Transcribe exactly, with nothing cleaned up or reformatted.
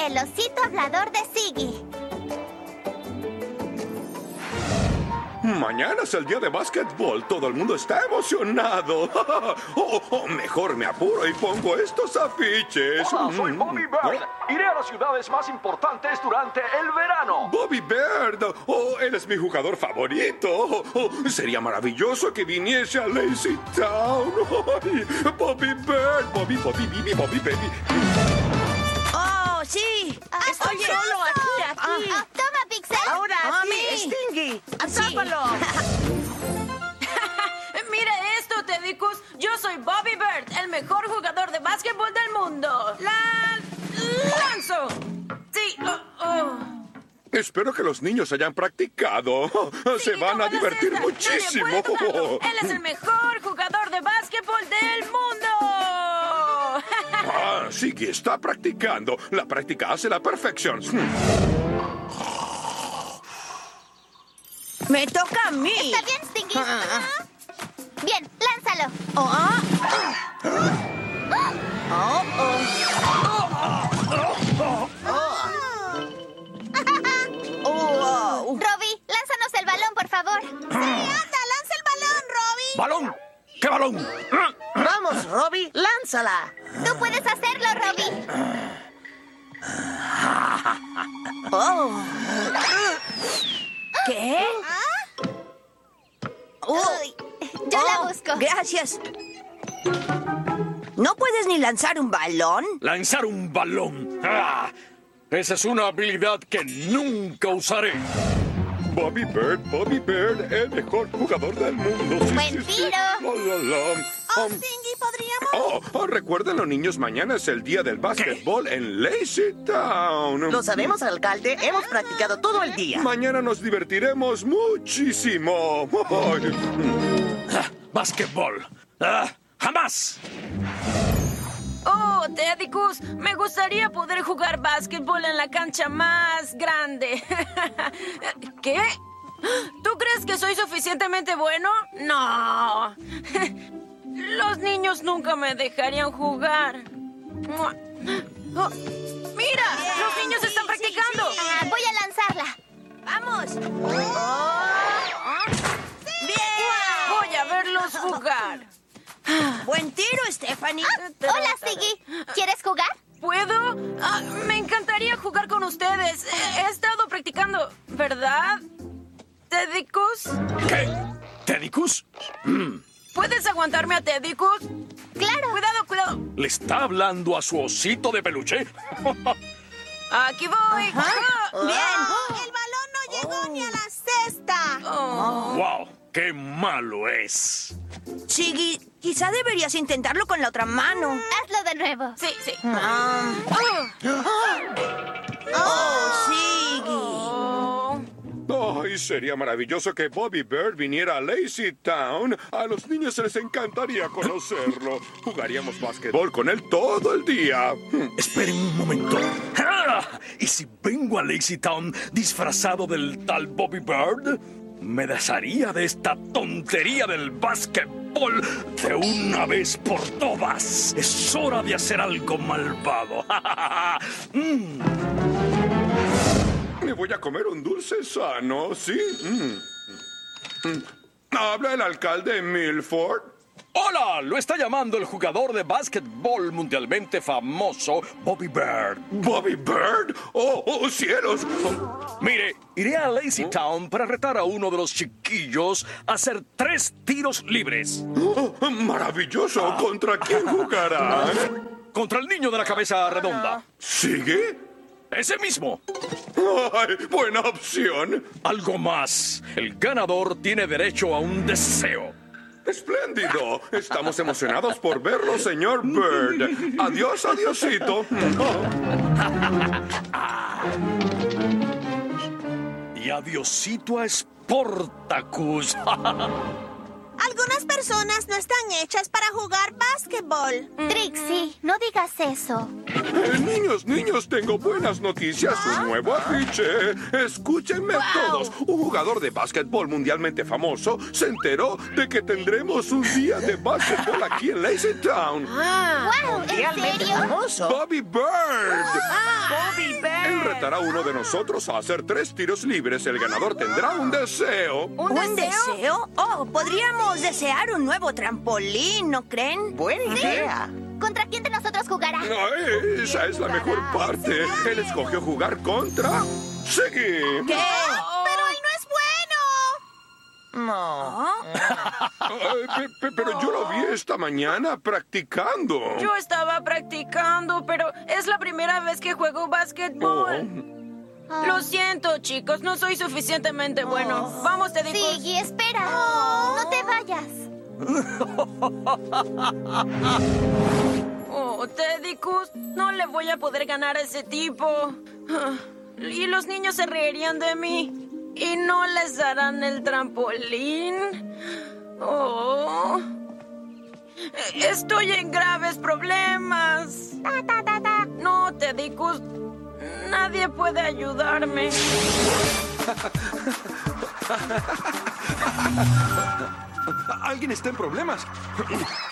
el osito hablador de Ziggy. Mañana es el día de básquetbol. Todo el mundo está emocionado. Oh, oh, mejor me apuro y pongo estos afiches. Hola, soy Bobby Bird. Iré a las ciudades más importantes durante el verano. Bobby Bird. Oh, eres mi jugador favorito. Oh, oh, sería maravilloso que viniese a Lazy Town. Ay, Bobby Bird. Bobby, Bobby, Bibi, Bobby, Baby. ¡Oh, sí! Estoy ¡Oye, solo aquí, aquí. Ah, toma, Pixel. Ahora ¡A sí, mí! Stingy. ¡Atrápalo! Mira esto, Tedicus. Yo soy Bobby Bird, el mejor jugador de básquetbol del mundo. ¡La... lanzo! Sí. oh, oh. Espero que los niños hayan practicado. Sí, Se van ¿cómo a lo divertir haces? Nadie muchísimo. puede tocarlo. Él es el mejor jugador de básquetbol del mundo. Ah, Ziggy está practicando. La práctica hace la perfección. Me toca a mí. ¿Está bien, Stingy? Ah. Bien, lánzalo. Oh, ah. Oh, oh. Oh, oh. Robbie, lánzanos el balón, por favor. Sí, anda, lanza el balón, Robbie. ¿Balón? ¿Qué balón? Vamos, Robbie, lánzala. Tú puedes hacerlo, Robbie. Oh. ¿Qué? Uy, yo la Oh, busco. Gracias. ¿No puedes ni lanzar un balón? Lanzar un balón. ¡Ah! Esa es una habilidad que nunca usaré. Bobby Bird, Bobby Bird, el mejor jugador del mundo. Sí, Buen sí, sí. tiro. La, la, la. Oh, Um, Stingy, ¿podríamos? oh, oh, recuerden los niños, mañana es el día del básquetbol en Lazy Town. Lo sabemos, alcalde. Hemos practicado todo el día. Mañana nos divertiremos muchísimo. Ay. Ah, ¡Básquetbol! ¡Ah! ¡Jamás! Oh, Tedicus, me gustaría poder jugar básquetbol en la cancha más grande. ¿Qué? ¿Tú crees que soy suficientemente bueno? No. Los niños nunca me dejarían jugar. Oh, mira, los niños están practicando. Ah, voy a lanzarla. ¡Vamos! Voy a verlos jugar. Buen tiro, Stephanie. Hola, Ziggy. ¿Quieres jugar? ¿Puedo? Ah, me encantaría jugar con ustedes. He estado practicando, ¿verdad, Tedicus? ¿Qué? ¿Tedicus? ¿Puedes aguantarme a Tedicus? Claro. Cuidado, cuidado. ¿Le está hablando a su osito de peluche? Aquí voy. Ah. Bien. El balón no llegó ni a la cesta. Oh. ¡Wow! ¡Qué malo es! Siggy, quizá deberías intentarlo con la otra mano. Hazlo de nuevo. Sí, sí. Ah. Oh. Oh, Siggy. Oh. Ay, sería maravilloso que Bobby Bird viniera a Lazy Town. A los niños se les encantaría conocerlo. Jugaríamos básquetbol con él todo el día. Esperen un momento. ¡Ah! ¿Y si vengo a Lazy Town disfrazado del tal Bobby Bird? Me desharía de esta tontería del básquetbol de una vez por todas. Es hora de hacer algo malvado. Mm. Me voy a comer un dulce sano, ¿sí? Mm. Mm. ¿Habla el alcalde Milford? ¡Hola! Lo está llamando el jugador de básquetbol mundialmente famoso, Bobby Bird. ¿Bobby Bird? ¡Oh, oh cielos! Oh, Mire, iré a Lazy Town para retar a uno de los chiquillos a hacer tres tiros libres. oh, ¡maravilloso! ¿Contra quién jugarán? Contra el niño de la cabeza redonda. ¿Sigue? ¡Ese mismo! ¡Ay, buena opción! Algo más. El ganador tiene derecho a un deseo. ¡Espléndido! Estamos emocionados por verlo, señor Bird. Adiós, adiosito. Y adiosito a Sportacus. Algunas personas no están hechas para jugar básquetbol. Trixie, no digas eso. Eh, niños, niños, tengo buenas noticias. Un nuevo afiche. Escúchenme todos. Un jugador de básquetbol mundialmente famoso se enteró de que tendremos un día de básquetbol aquí en Lazy Town. Ah, ¡Wow! ¿En Mundialmente serio? famoso. Bobby Bird. Bobby Bear. Él retará a uno de nosotros a hacer tres tiros libres. El ganador tendrá un deseo. ¿un, ¿Un deseo? deseo? Oh, podríamos desear un nuevo trampolín, ¿no creen? Buena idea. ¿Contra quién de nosotros jugará? No, esa es la mejor parte. Él escogió jugar contra Siggy. ¿Qué? ¡Pero él no es bueno! No. Ay, pe- pe- pero yo lo vi esta mañana practicando. Yo estaba practicando, pero es la primera vez que juego básquetbol. Lo siento, chicos, no soy suficientemente bueno. Vamos, te digo. Siggy, espera. No te vayas. Oh, Teddicus, no le voy a poder ganar a ese tipo. Ah, Y los niños se reirían de mí. Y no les darán el trampolín. Oh. Estoy en graves problemas. No, Teddicus, nadie puede ayudarme. Alguien está en problemas.